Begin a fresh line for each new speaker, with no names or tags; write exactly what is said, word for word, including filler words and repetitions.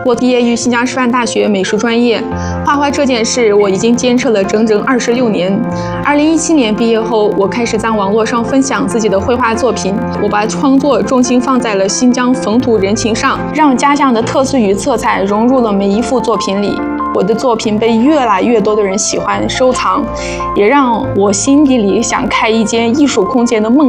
我毕业于新疆师范大学美术专业，画画这件事我已经坚持了整整二十六年。二零一七年毕业后，我开始在网络上分享自己的绘画作品，我把创作重心放在了新疆风土人情上，让家乡的特色与色彩融入了每一幅作品里。我的作品被越来越多的人喜欢收藏，也让我心底里想开一间艺术空间的梦